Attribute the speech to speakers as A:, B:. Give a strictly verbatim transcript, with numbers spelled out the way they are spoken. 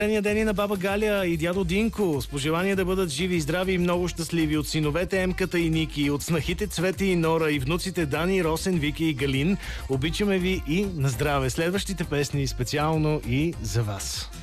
A: Ден и на баба Галя и дядо Динко, с пожелание да бъдат живи и здрави и много щастливи от синовете Емката и Ники, от снахите Цвети и Нора и внуците Дани, Росен, Вики и Галин. Обичаме ви и на здраве. Следващите песни специално и за вас.